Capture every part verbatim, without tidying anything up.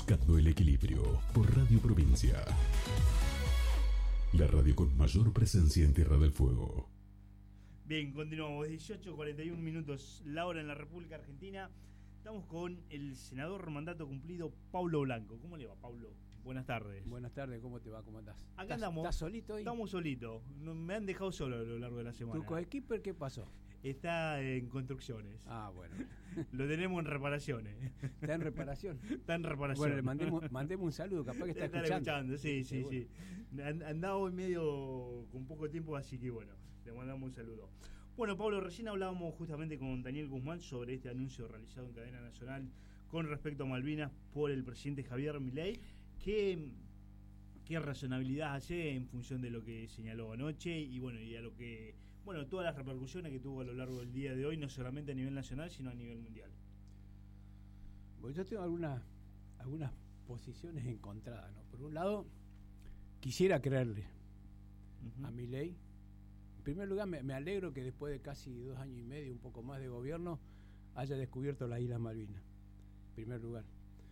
Buscando el equilibrio por Radio Provincia. La radio con mayor presencia en Tierra del Fuego. Bien, continuamos. dieciocho cuarenta y uno minutos, la hora en la República Argentina. Estamos con el senador mandato cumplido, Paulo Blanco. ¿Cómo le va, Paulo? Buenas tardes. Buenas tardes, ¿cómo te va? ¿Cómo andás? Acá ¿Estás, andamos. ¿Estás solito hoy? Estamos solitos. No, me han dejado solo a lo largo de la semana. ¿Tu coequiper qué pasó? Está en construcciones. Ah, bueno. Lo tenemos en reparaciones. ¿Está en reparación? Está en reparación. Bueno, le mandemos, mandemos un saludo, capaz que está Están escuchando. escuchando. Sí, sí, sí. Andaba hoy medio con poco tiempo, así que bueno, le mandamos un saludo. Bueno, Pablo, recién hablábamos justamente con Daniel Guzmán sobre este anuncio realizado en cadena nacional con respecto a Malvinas por el presidente Javier Milei. ¿Qué, qué razonabilidad hace en función de lo que señaló anoche y bueno, y a lo que, bueno, todas las repercusiones que tuvo a lo largo del día de hoy, no solamente a nivel nacional, sino a nivel mundial? Bueno, yo tengo algunas algunas posiciones encontradas, ¿no? Por un lado, quisiera creerle uh-huh. a Milei. En primer lugar, me, me alegro que después de casi dos años y medio, un poco más de gobierno, haya descubierto las Islas Malvinas. En primer lugar.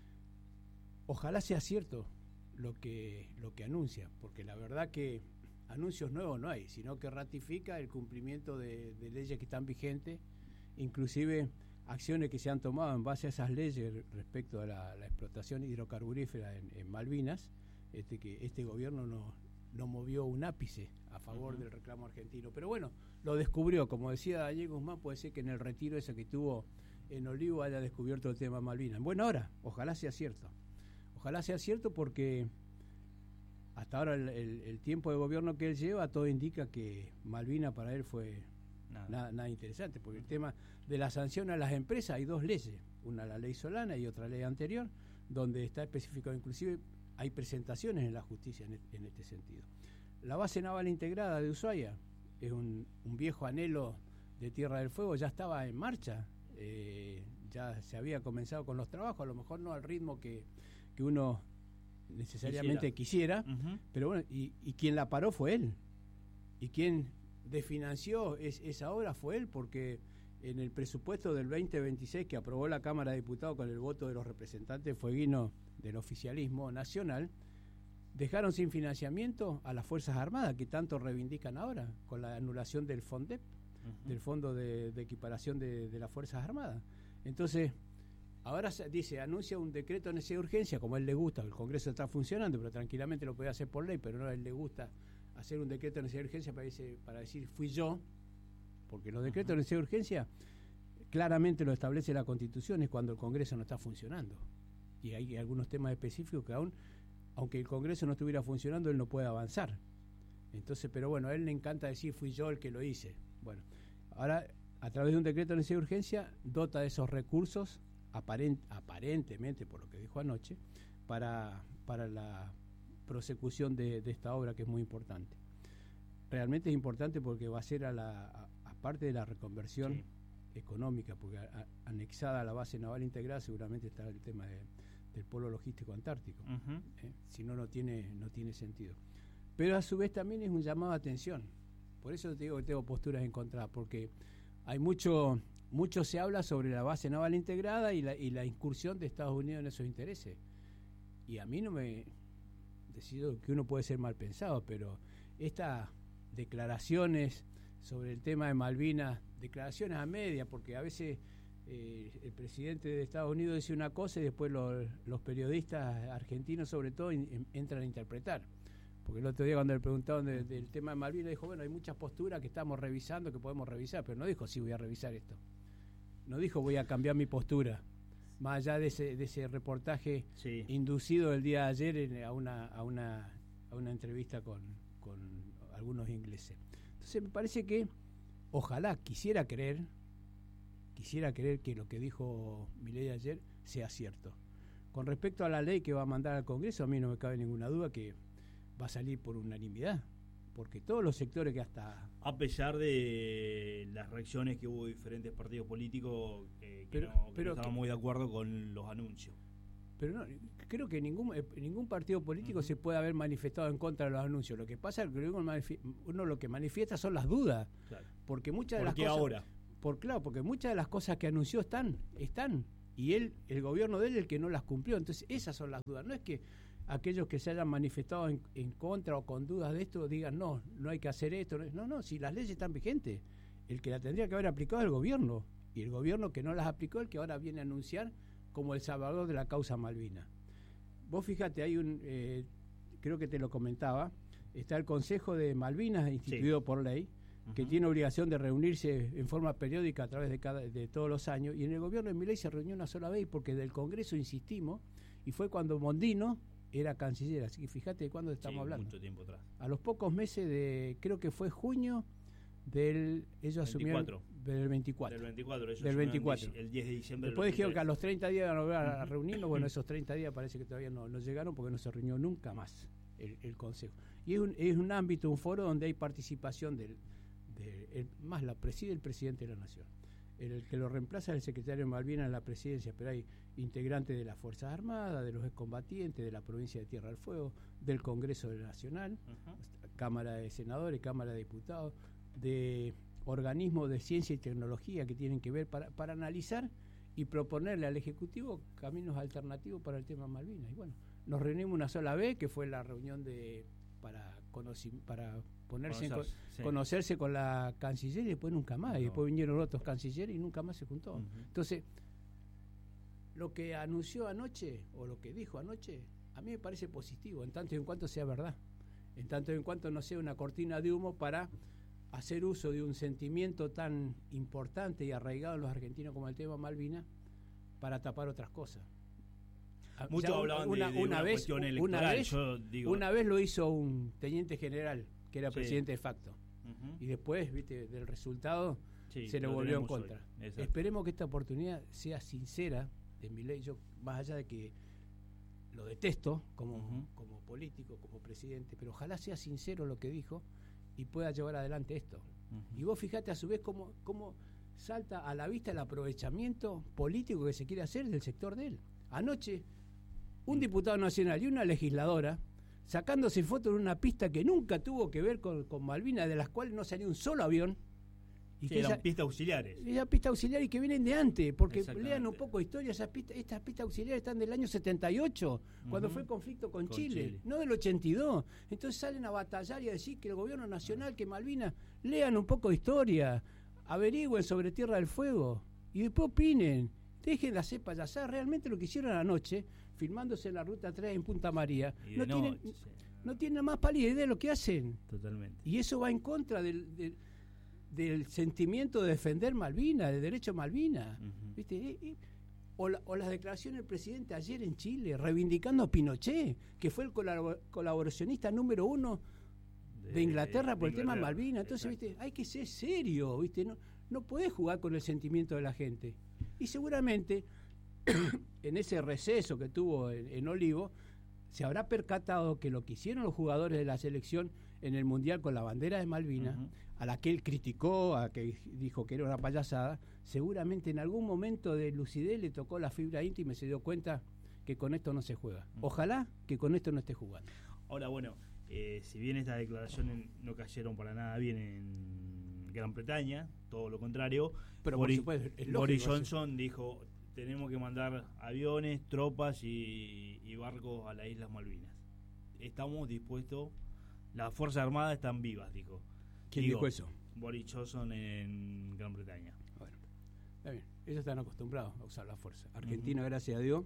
Ojalá sea cierto lo que, lo que anuncia, porque la verdad que anuncios nuevos no hay, sino que ratifica el cumplimiento de, de leyes que están vigentes, inclusive acciones que se han tomado en base a esas leyes respecto a la, la explotación hidrocarburífera en, en Malvinas, este que este gobierno no, no movió un ápice a favor uh-huh. del reclamo argentino. Pero bueno, lo descubrió, como decía Daniel Guzmán, puede ser que en el retiro ese que tuvo en Olivo haya descubierto el tema Malvinas. En buena hora, ojalá sea cierto. Ojalá sea cierto porque hasta ahora el, el, el tiempo de gobierno que él lleva, todo indica que Malvinas para él fue nada, nada, nada interesante, porque el tema de la sanción a las empresas, hay dos leyes, una la ley Solana y otra ley anterior, donde está especificado, inclusive hay presentaciones en la justicia en, en este sentido. La base naval integrada de Ushuaia es un, un viejo anhelo de Tierra del Fuego, ya estaba en marcha, eh, ya se había comenzado con los trabajos, a lo mejor no al ritmo que que uno necesariamente quisiera, quisiera uh-huh. pero bueno, y, y quien la paró fue él, y quien desfinanció es, esa obra fue él, porque en el presupuesto del veinte veintiséis que aprobó la Cámara de Diputados con el voto de los representantes fueguinos del oficialismo nacional, dejaron sin financiamiento a las Fuerzas Armadas, que tanto reivindican ahora, con la anulación del FONDEP, uh-huh. del Fondo de, de Equiparación de, de las Fuerzas Armadas. Entonces, ahora dice, anuncia un decreto de necesidad de urgencia, como a él le gusta, el Congreso está funcionando, pero tranquilamente lo puede hacer por ley, pero no a él le gusta hacer un decreto de necesidad de urgencia para decir, para decir fui yo, porque los decretos de necesidad de urgencia claramente lo establece la Constitución, es cuando el Congreso no está funcionando. Y hay algunos temas específicos que aún, aunque el Congreso no estuviera funcionando, él no puede avanzar. Entonces, pero bueno, a él le encanta decir fui yo el que lo hice. Bueno, ahora, a través de un decreto de necesidad de urgencia, dota de esos recursos Aparent, aparentemente, por lo que dijo anoche, para, para la prosecución de, de esta obra que es muy importante. Realmente es importante porque va a ser a la aparte de la reconversión sí. económica, porque a, a, anexada a la base naval integrada seguramente estará el tema de, del polo logístico antártico. Uh-huh. ¿eh? Si no, no tiene, no tiene sentido. Pero a su vez también es un llamado a atención. Por eso te digo que tengo posturas encontradas, porque hay mucho... Mucho se habla sobre la base naval integrada y la, y la incursión de Estados Unidos en esos intereses. Y a mí no me... decido que uno puede ser mal pensado, pero estas declaraciones sobre el tema de Malvinas, declaraciones a media, porque a veces eh, el presidente de Estados Unidos dice una cosa y después los, los periodistas argentinos sobre todo in, entran a interpretar. Porque el otro día cuando le preguntaban de, del tema de Malvinas dijo, bueno, hay muchas posturas que estamos revisando, que podemos revisar, pero no dijo, sí, voy a revisar esto. No dijo, voy a cambiar mi postura. Más allá de ese, de ese reportaje sí. inducido el día de ayer en, a, una, a, una, a una entrevista con, con algunos ingleses. Entonces me parece que, ojalá, quisiera creer, quisiera creer que lo que dijo Milei ayer sea cierto. Con respecto a la ley que va a mandar al Congreso, a mí no me cabe ninguna duda que va a salir por unanimidad, porque todos los sectores que hasta... A pesar de las reacciones que hubo de diferentes partidos políticos eh, que, pero, no, que pero no estaban que, muy de acuerdo con los anuncios. Pero no, creo que ningún eh, ningún partido político uh-huh. se puede haber manifestado en contra de los anuncios. Lo que pasa es que uno, uno lo que manifiesta son las dudas, claro. porque muchas de ¿Por las qué cosas... ahora? Por, claro, porque muchas de las cosas que anunció están, están y él, el gobierno de él, el que no las cumplió. Entonces esas son las dudas. No es que aquellos que se hayan manifestado en, en contra o con dudas de esto digan no, no hay que hacer esto. No, no, si las leyes están vigentes, el que la tendría que haber aplicado es el gobierno, y el gobierno que no las aplicó, el que ahora viene a anunciar como el salvador de la causa Malvinas. Vos fíjate, hay un, eh, creo que te lo comentaba, está el Consejo de Malvinas instituido sí. por ley, que uh-huh. tiene obligación de reunirse en forma periódica a través de cada de todos los años, y en el gobierno de Milei se reunió una sola vez porque del Congreso insistimos, y fue cuando Mondino era canciller, así que fíjate de cuándo estamos sí, hablando. Mucho tiempo atrás. A los pocos meses de, creo que fue junio del, ellos asumieron del veinticuatro. Del veinticuatro, ellos del veinticuatro. El diez de diciembre. Después dijeron que a los treinta días iban a volver a reunirnos, bueno, esos treinta días parece que todavía no, no llegaron porque no se reunió nunca más el, el Consejo. Y es un, es un ámbito, un foro donde hay participación del, de, el, más la preside el presidente de la Nación. El, el que lo reemplaza es el secretario de Malvinas en la presidencia, pero hay integrantes de las Fuerzas Armadas, de los excombatientes, de la provincia de Tierra del Fuego, del Congreso Nacional, uh-huh. Cámara de Senadores, Cámara de Diputados, de organismos de ciencia y tecnología que tienen que ver para, para analizar y proponerle al Ejecutivo caminos alternativos para el tema Malvinas. Y bueno, nos reunimos una sola vez, que fue la reunión de para conoci, para ponerse conocerse, en, sí. conocerse con la canciller, y después nunca más, no. y después vinieron otros cancilleres y nunca más se juntó. Uh-huh. Entonces, lo que anunció anoche, o lo que dijo anoche, a mí me parece positivo, en tanto y en cuanto sea verdad, en tanto y en cuanto no sea una cortina de humo para hacer uso de un sentimiento tan importante y arraigado en los argentinos como el tema Malvinas para tapar otras cosas. Muchos hablaban una, de, de una, una vez, cuestión electoral. Una vez, yo digo... una vez lo hizo un teniente general, que era sí. presidente de facto. Uh-huh. Y después, viste, del resultado sí, se le volvió en contra. Esperemos que esta oportunidad sea sincera de Milei. Yo, más allá de que lo detesto como, uh-huh. como político, como presidente, pero ojalá sea sincero lo que dijo y pueda llevar adelante esto. Uh-huh. Y vos fijate a su vez cómo, cómo salta a la vista el aprovechamiento político que se quiere hacer del sector de él. Anoche, un diputado nacional y una legisladora sacándose fotos en una pista que nunca tuvo que ver con, con Malvinas, de las cuales no salió un solo avión. Y sí, que eran pistas auxiliares. Esas pistas auxiliares que vienen de antes, porque lean un poco de historia, esas pistas, estas pistas auxiliares están del año setenta y ocho, uh-huh. cuando fue el conflicto con, con Chile, Chile, no del ochenta y dos. Entonces salen a batallar y a decir que el gobierno nacional, que Malvinas, lean un poco de historia, averigüen sobre Tierra del Fuego y después opinen. Dejen de hacer payasar. Realmente lo que hicieron anoche, filmándose en la ruta tres en Punta María, no, no, tienen, sí. no tienen más pálida idea de lo que hacen. Totalmente. Y eso va en contra del, del, del sentimiento de defender Malvinas, del derecho a Malvinas. Uh-huh. ¿Viste? Y, y, o, la, o las declaraciones del presidente ayer en Chile, reivindicando a Pinochet, que fue el colabor, colaboracionista número uno de, de Inglaterra por de el Inglaterra. tema Malvinas. Entonces, ¿viste? Hay que ser serio, ¿viste? No, no podés jugar con el sentimiento de la gente. Y seguramente en ese receso que tuvo en, en Olivo se habrá percatado que lo que hicieron los jugadores de la selección en el Mundial con la bandera de Malvinas, uh-huh. a la que él criticó, a que dijo que era una payasada, seguramente en algún momento de lucidez le tocó la fibra íntima y se dio cuenta que con esto no se juega. Ojalá que con esto no esté jugando. Ahora, bueno, eh, si bien estas declaraciones no cayeron para nada bien en Gran Bretaña, todo lo contrario, pero Boris, por supuesto, es Boris Johnson dijo: tenemos que mandar aviones, tropas y, y barcos a las Islas Malvinas. Estamos dispuestos, las Fuerzas Armadas están vivas, dijo. ¿Quién dijo, dijo eso? Boris Johnson en Gran Bretaña. Bueno, está bien, ellos están acostumbrados a usar la fuerza. Argentina, uh-huh. gracias a Dios,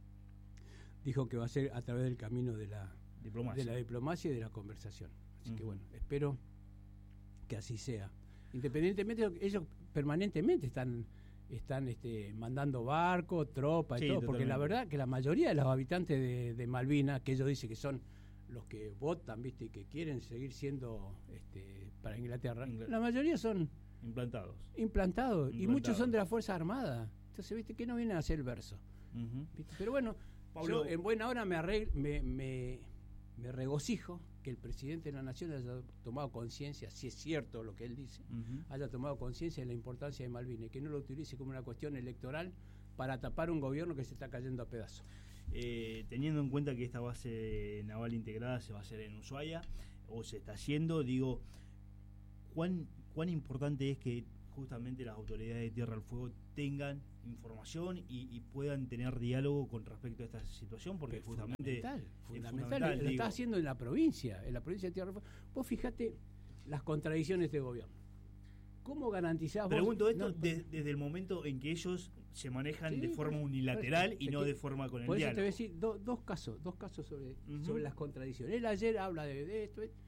dijo que va a ser a través del camino de la diplomacia, de la diplomacia y de la conversación. Así uh-huh. que bueno, espero que así sea. Independientemente, ellos permanentemente están están este, mandando barcos, tropas y sí, todo, totalmente. Porque la verdad que la mayoría de los habitantes de, de Malvinas, que ellos dicen que son los que votan, viste, y que quieren seguir siendo este, para Inglaterra, Ingl- la mayoría son implantados, implantados, implantados, y muchos son de la Fuerza Armada. Entonces, viste, que no vienen a hacer el verso. Uh-huh. Pero bueno, Pablo, yo en buena hora me, arregl- me, me, me regocijo que el presidente de la Nación haya tomado conciencia, si es cierto lo que él dice, uh-huh. haya tomado conciencia de la importancia de Malvinas y que no lo utilice como una cuestión electoral para tapar un gobierno que se está cayendo a pedazos. Eh, teniendo en cuenta que esta base naval integrada se va a hacer en Ushuaia, o se está haciendo, digo, ¿cuán, cuán importante es que justamente las autoridades de Tierra del Fuego tengan información y, y puedan tener diálogo con respecto a esta situación, porque Pero justamente fundamental, es fundamental, fundamental, lo digo. está haciendo en la provincia, en la provincia de Tierra del Fuego. Vos fijate las contradicciones de este gobierno. ¿Cómo garantizás vos? Pregunto esto no, de, desde el momento en que ellos se manejan sí, de forma pues, unilateral pues, y es no que- de forma con el Por eso te diálogo. voy a decir do- dos casos, dos casos sobre, Ujú. sobre las contradicciones. Él ayer habla de, de esto. eh.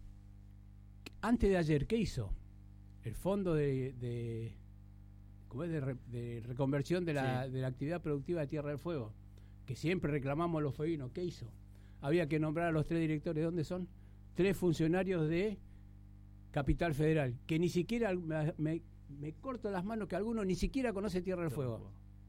Antes de ayer, ¿qué hizo? El fondo de, de, ¿cómo es? de, re- de reconversión de la, Sí. de la actividad productiva de Tierra del Fuego, que siempre reclamamos los fueguinos, ¿qué hizo? Había que nombrar a los tres directores. ¿Dónde son? Tres funcionarios de Capital Federal, que ni siquiera, me, me, me corto las manos que algunos ni siquiera conocen Tierra del Fuego.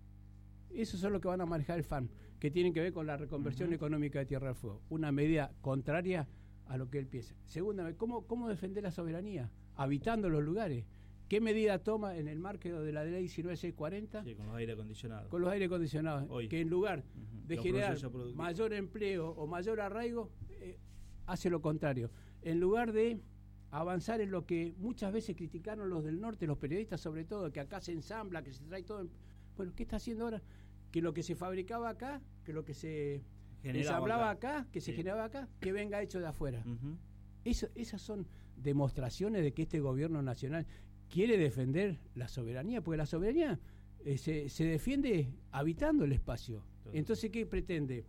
Esos son los que van a manejar el F A M, que tienen que ver con la reconversión Ujú. económica de Tierra del Fuego. Una medida contraria a lo que él piensa. Segunda, ¿cómo, cómo defender la soberanía? Habitando los lugares. ¿Qué medida toma en el marco de la ley diecinueve mil seiscientos cuarenta? Sí, con los aire acondicionados. Con los aire acondicionados, Hoy. que en lugar Ujú. de Los generar procesos productivos. mayor empleo o mayor arraigo, eh, hace lo contrario. En lugar de avanzar en lo que muchas veces criticaron los del norte, los periodistas sobre todo, que acá se ensambla, que se trae todo. en- Bueno, ¿qué está haciendo ahora? Que lo que se fabricaba acá, que lo que se Generaba ensamblaba acá. acá, que se Sí. generaba acá, que venga hecho de afuera. Ujú. Eso, esas son demostraciones de que este gobierno nacional quiere defender la soberanía, porque la soberanía eh, se, se defiende habitando el espacio. Todo. Entonces, ¿qué pretende?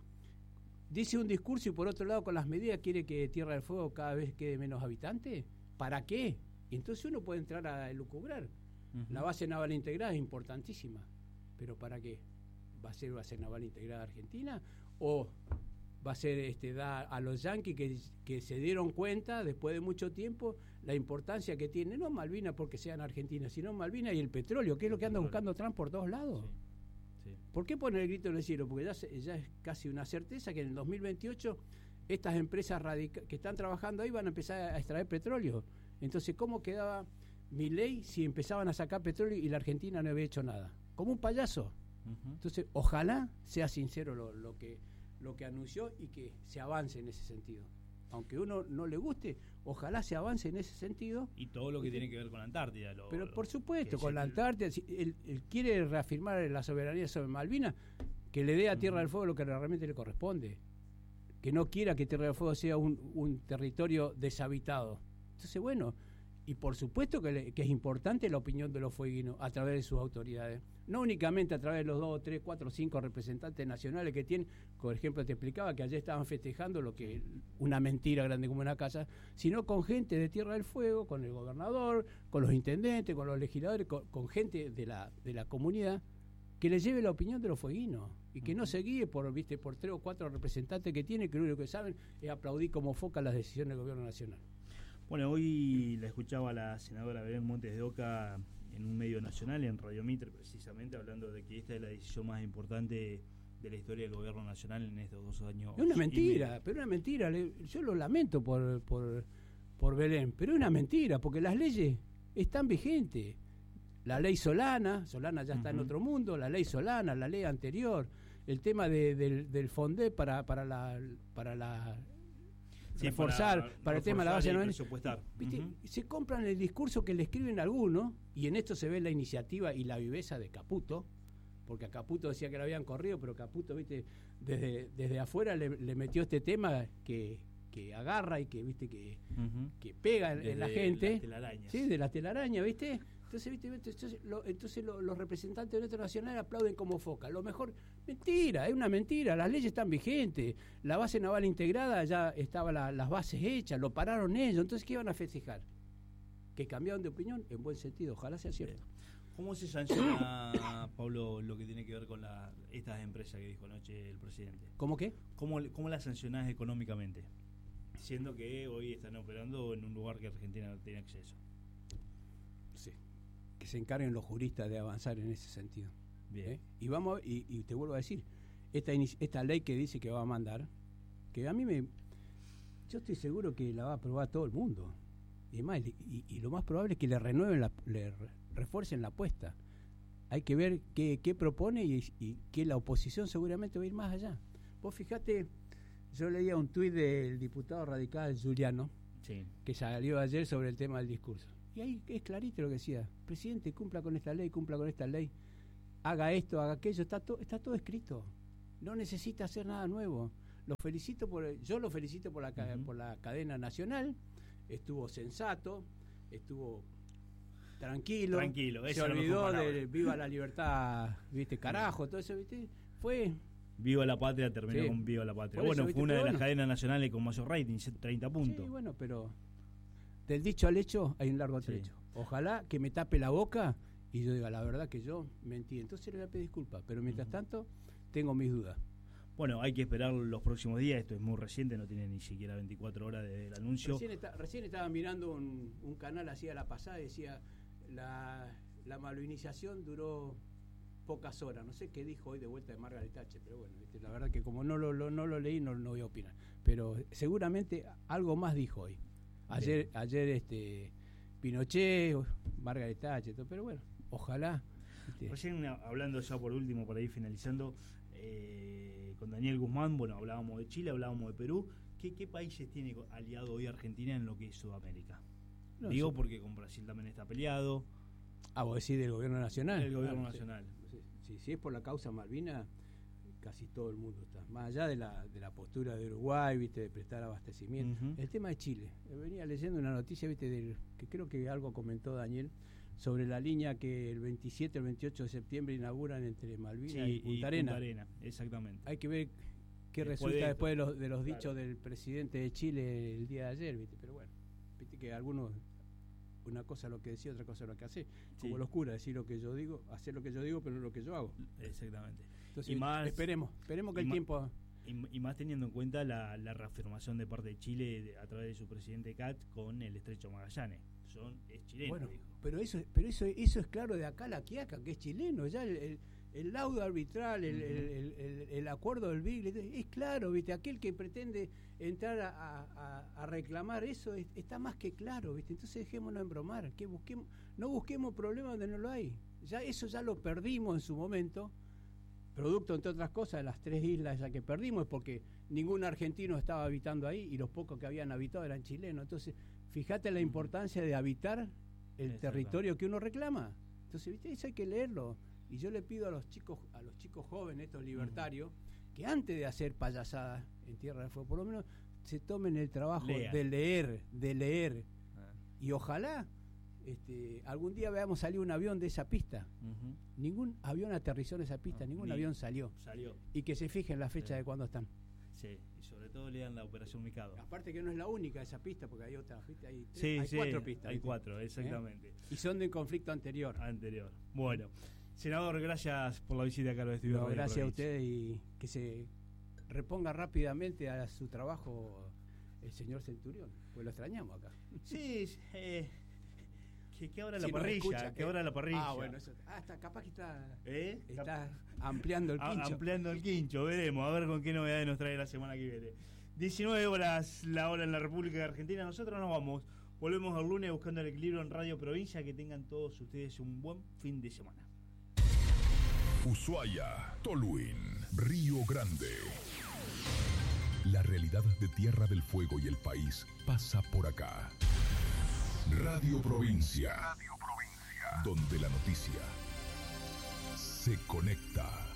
Dice un discurso y por otro lado con las medidas quiere que Tierra del Fuego cada vez quede menos habitantes. ¿Para qué? Entonces uno puede entrar a elucubrar. Ujú. La base naval integrada es importantísima, pero ¿para qué? ¿Va a ser base naval integrada Argentina? ¿O va a ser este dar a los yanquis que, que se dieron cuenta después de mucho tiempo la importancia que tiene, no Malvinas porque sean argentinas, sino Malvinas y el petróleo, que es lo que anda buscando Trump por todos lados? Sí. Sí. ¿Por qué poner el grito en el cielo? Porque ya, se- ya es casi una certeza que en el dos mil veintiocho estas empresas radica- que están trabajando ahí van a empezar a extraer petróleo. Entonces, ¿cómo quedaba Milei si empezaban a sacar petróleo y la Argentina no había hecho nada? Como un payaso. Ujú. Entonces, ojalá sea sincero lo, lo que lo que anunció y que se avance en ese sentido. Aunque uno no le guste, ojalá se avance en ese sentido. Y todo lo que tiene que ver con la Antártida. Lo, Pero lo- por supuesto, que con es la el- Antártida, si él, él quiere reafirmar la soberanía sobre Malvinas, que le dé a Tierra del Fuego lo que realmente le corresponde. Que no quiera que Tierra del Fuego sea un, un territorio deshabitado. Entonces, bueno, y por supuesto que, le- que es importante la opinión de los fueguinos a través de sus autoridades. No únicamente a través de los dos, tres, cuatro, cinco representantes nacionales que tienen. Por ejemplo, te explicaba que ayer estaban festejando lo que una mentira grande como una casa, sino con gente de Tierra del Fuego, con el gobernador, con los intendentes, con los legisladores, con, con gente de la, de la comunidad, que le lleve la opinión de los fueguinos y que no se guíe por, viste, por tres o cuatro representantes que tiene, que lo único que saben es aplaudir como foca las decisiones del gobierno nacional. Bueno, hoy la escuchaba la senadora Belén Montes de Oca en un medio nacional, en Radio Mitre, precisamente, hablando de que esta es la decisión más importante de la historia del gobierno nacional en estos dos años. Es una y mentira, medio. pero una mentira. le- Yo lo lamento por, por, por Belén, pero es una mentira, porque las leyes están vigentes. La ley Solana, Solana ya está en Ujú. otro mundo, la ley Solana, la ley anterior, el tema de, del, del Fondé para, para la... Para la Sí, reforzar para, el tema de la base reforzar y naval. presupuestar. ¿Viste? Ujú. Se compran el discurso que le escriben algunos, y en esto se ve la iniciativa y la viveza de Caputo, porque a Caputo decía que lo habían corrido, pero Caputo, viste, desde, desde afuera le, le metió este tema que, que agarra y que, viste, que, Ujú. que pega en, en la Desde gente. las telarañas. Sí, de la telaraña, ¿viste? Entonces, ¿viste? ¿viste? Entonces, lo- entonces lo- los representantes de nuestro nacional aplauden como foca. Lo mejor, mentira, es una mentira. Las leyes están vigentes. La base naval integrada ya estaba la- las bases hechas, lo pararon ellos. Entonces, ¿qué iban a festejar? Que cambiaron de opinión en buen sentido. Ojalá sea cierto. ¿Cómo se sanciona, Pablo, lo que tiene que ver con la, estas empresas que dijo anoche el presidente? ¿Cómo qué? ¿Cómo, cómo las sancionás económicamente? Siendo que hoy están operando en un lugar que Argentina no tiene acceso. Sí. Que se encarguen los juristas de avanzar en ese sentido. Bien. ¿eh? Y vamos a- y, y te vuelvo a decir, esta inici- esta ley que dice que va a mandar, que a mí me, yo estoy seguro que la va a aprobar todo el mundo. Y más, y, y lo más probable es que le renueven, la, le re- refuercen la apuesta. Hay que ver qué, qué propone y, y que la oposición seguramente va a ir más allá. Vos fijate, yo leía un tuit del diputado radical Juliano, Sí. que salió ayer sobre el tema del discurso. Y ahí es clarito lo que decía, presidente, cumpla con esta ley, cumpla con esta ley. haga esto, haga aquello, está, to, está todo escrito. No necesita hacer nada nuevo. Lo felicito por el, yo lo felicito por la, uh-huh. por la cadena nacional, estuvo sensato, estuvo tranquilo, tranquilo se olvidó de Viva la Libertad, viste, carajo, todo eso, viste, fue... Viva la Patria terminó sí. con Viva la Patria. Por bueno, eso, fue una de bueno. las cadenas nacionales con mayor rating, treinta puntos. Sí, bueno, pero del dicho al hecho hay un largo trecho. Sí. Ojalá que me tape la boca y yo diga la verdad que yo mentí. Entonces le voy a pedir disculpas, pero mientras uh-huh. tanto tengo mis dudas. Bueno, hay que esperar los próximos días, esto es muy reciente, no tiene ni siquiera veinticuatro horas del anuncio. Recién, está, recién estaba mirando un, un canal así a la pasada y decía, la, la malvinización duró pocas horas, no sé qué dijo hoy de vuelta de Margaret Thatcher, pero bueno, ¿viste? La verdad que como no lo, lo, no lo leí, no, no voy a opinar, pero seguramente algo más dijo hoy. Ayer, Bien. ayer este Pinochet, Margaret Thatcher, todo, pero bueno, ojalá. ¿Viste? Recién hablando ya por último, para ir finalizando, eh, con Daniel Guzmán, bueno, hablábamos de Chile, hablábamos de Perú. ¿Qué, qué países tiene aliado hoy Argentina en lo que es Sudamérica? No, Digo sí. porque con Brasil también está peleado. Ah, vos decís del gobierno nacional. Del gobierno ah, nacional. Sí. Si, si es por la causa Malvina, casi todo el mundo está. Más allá de la, de la postura de Uruguay, viste, de prestar abastecimiento. Uh-huh. El tema de Chile. Venía leyendo una noticia, viste, del, que creo que algo comentó Daniel, sobre la línea que el veintisiete o el veintiocho de septiembre inauguran entre Malvinas sí, y Punta Arenas. Punta Arena, exactamente. Hay que ver qué después resulta de después de los, de los claro. dichos del presidente de Chile el día de ayer, viste, pero bueno, viste que algunos, una cosa es lo que decía, otra cosa es lo que hace, sí. como los curas, decir lo que yo digo, hacer lo que yo digo, pero no lo que yo hago. Exactamente. Entonces, y más, esperemos, esperemos que el más, tiempo... Y, y más teniendo en cuenta la, la reafirmación de parte de Chile de, a través de su presidente Katz con el Estrecho Magallanes. Son, es chileno, bueno, dijo. Pero eso, pero eso, eso es claro de acá la Quiaca, que es chileno, ya el, el, el laudo arbitral, el, uh-huh. el, el, el acuerdo del B I G, es claro, viste, aquel que pretende entrar a, a, a reclamar eso es, está más que claro, viste, entonces dejémonos embromar, que busquemos, no busquemos problemas donde no lo hay, ya eso ya lo perdimos en su momento, producto entre otras cosas de las tres islas ya que perdimos, es porque ningún argentino estaba habitando ahí y los pocos que habían habitado eran chilenos, entonces fíjate la importancia de habitar el territorio que uno reclama. Entonces, ¿viste? Eso hay que leerlo. Y yo le pido a los chicos, a los chicos jóvenes, estos libertarios, uh-huh. que antes de hacer payasadas en Tierra del Fuego, por lo menos se tomen el trabajo Lean. de leer, de leer. Uh-huh. Y ojalá este, algún día veamos salir un avión de esa pista. Uh-huh. Ningún avión aterrizó en esa pista, no, ningún avión salió. salió. Y que se fijen la fecha sí. de cuándo están. Sí, y sobre todo lean la Operación Mikado. Aparte que no es la única esa pista, porque hay otras, ¿viste? Hay, tres, sí, hay sí, cuatro pistas. Hay ¿viste? cuatro, exactamente. ¿Eh? Y son de un conflicto anterior. Anterior. Bueno, senador, gracias por la visita acá a los estudios. No, gracias a usted y que se reponga rápidamente a su trabajo el señor Centurión, pues lo extrañamos acá. Sí, eh, que, que abra la si parrilla, escucha, que abra la parrilla. Ah, bueno, eso. Ah, está, capaz que está, ¿Eh? está ampliando el quincho. Ampliando el quincho, veremos, a ver con qué novedades nos trae la semana que viene. diecinueve horas la hora en la República Argentina, nosotros nos vamos. Volvemos el lunes buscando el equilibrio en Radio Provincia. Que tengan todos ustedes un buen fin de semana. Ushuaia, Tolwyn, Río Grande. La realidad de Tierra del Fuego y el país pasa por acá. Radio Provincia. Radio Provincia. Donde la noticia se conecta.